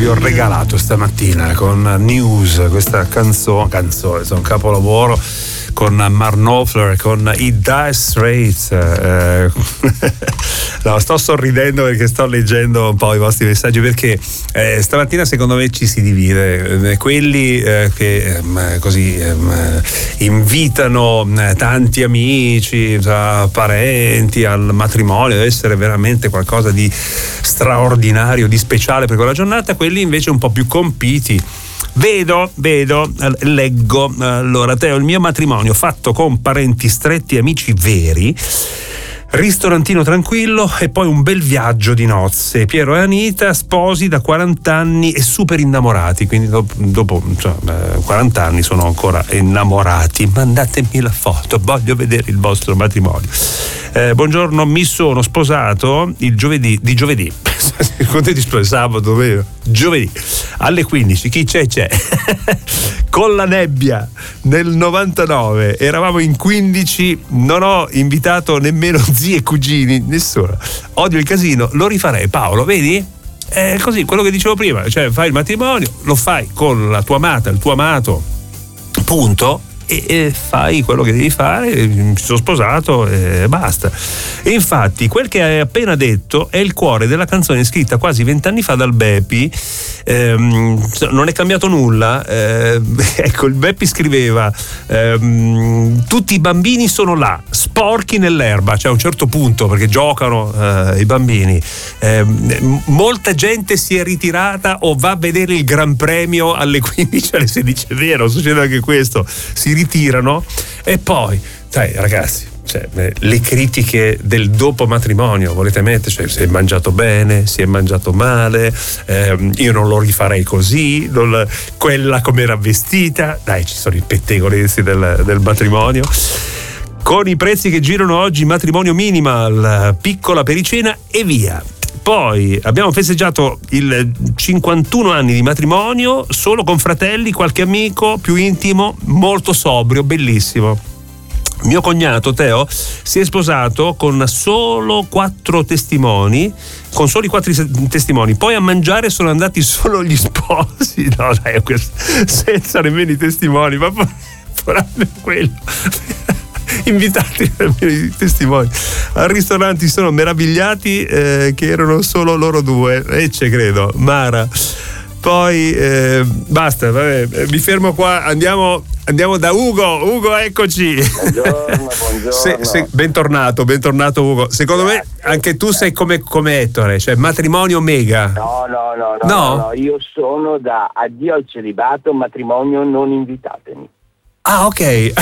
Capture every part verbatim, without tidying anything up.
vi ho regalato stamattina con News, questa canzone, canzone, insomma, un capolavoro con Mark Knopfler, con i Dire Straits. Eh, no, sto sorridendo perché sto leggendo un po' i vostri messaggi, perché eh, stamattina secondo me ci si divide, eh, quelli eh, che eh, così eh, invitano eh, tanti amici, eh, parenti al matrimonio, deve essere veramente qualcosa di straordinario, di speciale per quella giornata, quelli invece un po' più compiti. Vedo, vedo, leggo, allora Teo, il mio matrimonio fatto con parenti stretti e amici veri, ristorantino tranquillo e poi un bel viaggio di nozze. Piero e Anita, sposi da quaranta anni e super innamorati, quindi dopo, dopo cioè, quaranta anni sono ancora innamorati. Mandatemi la foto, voglio vedere il vostro matrimonio. Eh, buongiorno, mi sono sposato il giovedì di giovedì. Quando ti sposi? Sabato, vero? Giovedì alle quindici. Chi c'è? C'è. Con la nebbia nel novantanove, eravamo in quindici, non ho invitato nemmeno zii e cugini, nessuno. Odio il casino, lo rifarei. Paolo, vedi? È così, quello che dicevo prima, cioè fai il matrimonio, lo fai con la tua amata, il tuo amato, punto. E fai quello che devi fare, mi sono sposato e basta. E infatti quel che hai appena detto è il cuore della canzone scritta quasi vent'anni fa dal Beppi. Ehm, non è cambiato nulla. Ehm, ecco, il Beppi scriveva ehm, tutti i bambini sono là, sporchi nell'erba, cioè a un certo punto, perché giocano eh, i bambini. Ehm, molta gente si è ritirata o va a vedere il Gran Premio alle quindici, alle sedici. È vero, succede anche questo, si ritirano. E poi, dai ragazzi, cioè, le critiche del dopo matrimonio volete mettere, cioè si è mangiato bene, si è mangiato male, ehm, io non lo rifarei così, non, quella come era vestita, dai, ci sono i pettegolezzi del, del matrimonio. Con i prezzi che girano oggi, matrimonio minimal, piccola pericena e via. Poi abbiamo festeggiato il cinquantuno anni di matrimonio solo con fratelli, qualche amico più intimo, molto sobrio, bellissimo. Mio cognato Teo si è sposato con solo quattro testimoni, con soli quattro testimoni. Poi a mangiare sono andati solo gli sposi, no dai, senza nemmeno i testimoni, ma poi quello. Invitati i testimoni al ristorante, sono meravigliati eh, che erano solo loro due, e ci credo. Mara, poi eh, basta, vabbè, mi fermo qua, andiamo andiamo da Ugo. Ugo, eccoci. Buongiorno, buongiorno. Se, se, bentornato, bentornato Ugo. Secondo Grazie. me anche tu sei come, come Ettore, cioè matrimonio mega. No, no, no, no, no? no, no, io sono da addio al celibato, matrimonio non invitatemi. Ah, ok.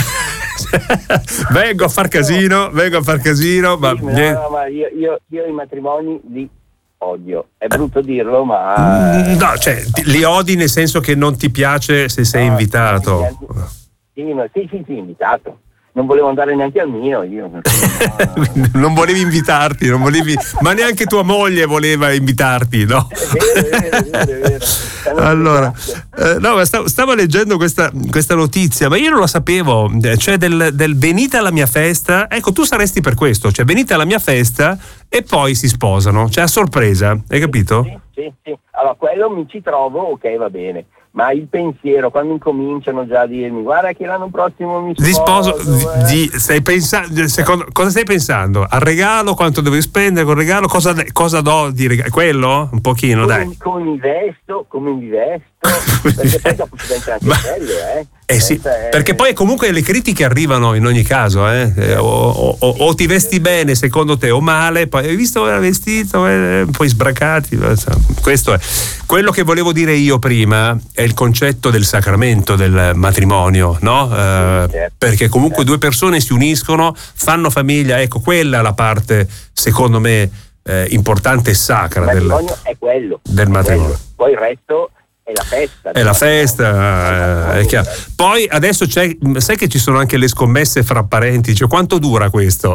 vengo a far casino, vengo a far casino, ma, sì, no, no, ma io, io, io i matrimoni li odio. È brutto dirlo, ma no, cioè li odi nel senso che non ti piace se sei no, invitato. Sì, no, sì, sì, sì, invitato. Non volevo andare neanche al mio, io. Non volevi invitarti, non volevi, ma neanche tua moglie voleva invitarti, no? È vero, è vero, è vero, è vero. Allora, eh, no, ma stavo, stavo leggendo questa, questa notizia, ma io non la sapevo, cioè del, del venite alla mia festa. Ecco, tu saresti per questo, cioè venite alla mia festa e poi si sposano, cioè a sorpresa, hai capito? Sì, sì, sì. Allora, quello mi ci trovo, ok, va bene. Ma il pensiero, quando incominciano già a dirmi guarda che l'anno prossimo mi sposo, sposo eh. di, stai pensando, secondo, cosa stai pensando? Al regalo, quanto devi spendere col regalo, cosa, cosa do di regalo? Quello? Un pochino, come, dai. Come mi vesto, come mi vesto, perché poi dopo si pensa anche a quello, eh. Eh sì, è... perché poi comunque le critiche arrivano in ogni caso, eh? Eh, o, o, o, o ti vesti bene secondo te o male, poi hai visto come era vestito, eh, poi sbracati. Questo è quello che volevo dire io prima, è il concetto del sacramento del matrimonio, no? Eh, certo, perché comunque certo. due persone si uniscono, fanno famiglia, ecco, quella è la parte secondo me eh, importante e sacra il matrimonio del, è quello, del è matrimonio. quello. Poi il resto è la festa. È la festa, eh, è chiaro. Poi adesso c'è, sai che ci sono anche le scommesse fra parenti, cioè quanto dura questo?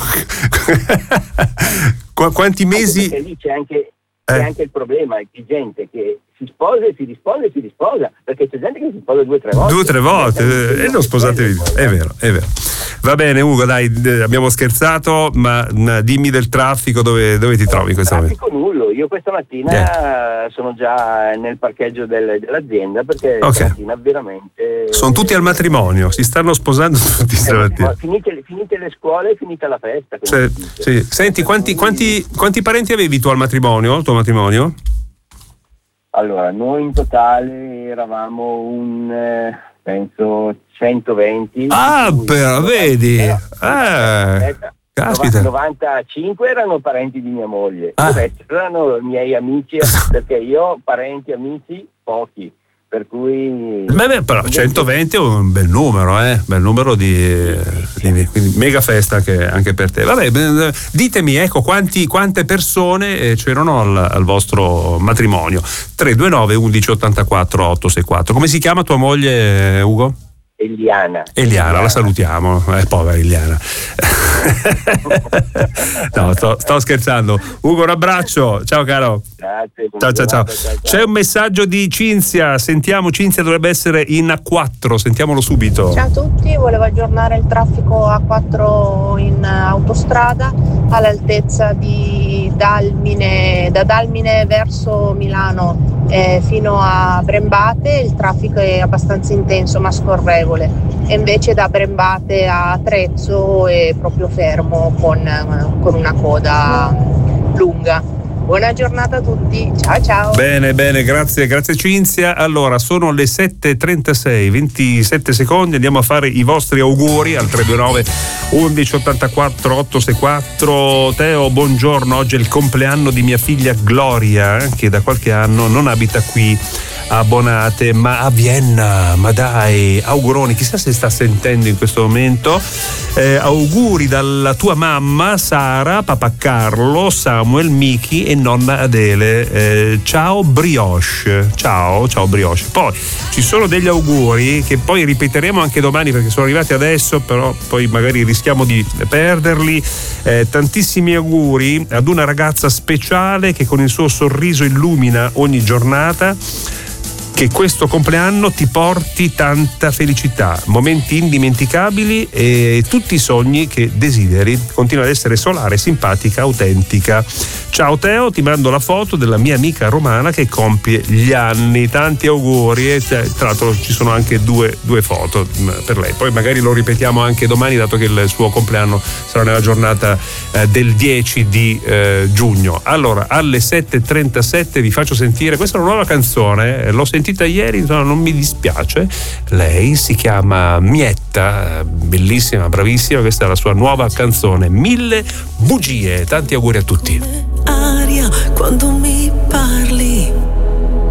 Qu- quanti mesi? Anche perché lì c'è anche, c'è eh. anche il problema di gente che si sposa e si risposa e si risposa, perché c'è gente che si sposa due o tre volte. Due o tre volte, e eh, non sposatevi, è vero, è vero. Va bene Ugo, dai, abbiamo scherzato, ma dimmi del traffico, dove, dove ti trovi in questo momento? Traffico nullo, io questa mattina yeah. sono già nel parcheggio del, dell'azienda perché okay. stamattina veramente... Sono tutti al matrimonio, si stanno sposando tutti stamattina. Finite, finite le scuole, finita la festa. Sì, sì. Senti, quanti, quanti, quanti parenti avevi tu al matrimonio, al tuo matrimonio? Allora, noi in totale eravamo un, eh, penso, centoventi. Ah, però, vedi? Eh, caspita. novantacinque erano parenti di mia moglie, ah. il resto erano miei amici, perché io ho parenti, amici, pochi. Per cui... Beh, beh, però centoventi è un bel numero, eh? Bel numero di, di quindi mega festa anche, anche per te. Vabbè, ditemi, ecco, quanti, quante persone c'erano al, al vostro matrimonio. tre due nove undici ottantaquattro ottosessantaquattro. Come si chiama tua moglie, Ugo? Eliana. Eliana, Eliana. La salutiamo, eh, povera Eliana. No, sto, sto scherzando. Ugo, un abbraccio, ciao caro. Grazie. Ciao, ciao, ciao. ciao. C'è un messaggio di Cinzia, sentiamo. Cinzia dovrebbe essere in A quattro, sentiamolo subito. Ciao a tutti, volevo aggiornare il traffico A quattro in autostrada all'altezza di Dalmine, da Dalmine verso Milano eh, fino a Brembate. Il traffico è abbastanza intenso ma scorrevole, e invece da Brembate a Trezzo è proprio fermo con, con una coda lunga. Buona giornata a tutti, ciao ciao. Bene, bene, grazie, grazie Cinzia. Allora, sono le sette e trentasei, ventisette secondi, andiamo a fare i vostri auguri al tre due nove undici ottantaquattro ottosessantaquattro. Teo, buongiorno, oggi è il compleanno di mia figlia Gloria, eh, che da qualche anno non abita qui a Bonate ma a Vienna. Ma dai, auguroni, chissà se sta sentendo in questo momento. Eh, auguri dalla tua mamma Sara, papà Carlo, Samuel, Miki e nonna Adele. Eh, ciao brioche, ciao, ciao brioche. Poi ci sono degli auguri che poi ripeteremo anche domani perché sono arrivati adesso, però poi magari rischiamo di perderli. Eh, tantissimi auguri ad una ragazza speciale che con il suo sorriso illumina ogni giornata. Che questo compleanno ti porti tanta felicità, momenti indimenticabili e tutti i sogni che desideri. Continua ad essere solare, simpatica, autentica. Ciao Teo, ti mando la foto della mia amica romana che compie gli anni. Tanti auguri, e tra l'altro ci sono anche due, due foto per lei. Poi magari lo ripetiamo anche domani, dato che il suo compleanno sarà nella giornata eh, del dieci di eh, giugno. Allora, alle sette e trentasette vi faccio sentire, questa è una nuova canzone, eh, l'ho sentita ieri, insomma, non mi dispiace. Lei si chiama Mietta, bellissima, bravissima, questa è la sua nuova canzone, Mille bugie. Tanti auguri a tutti. Aria quando mi parli,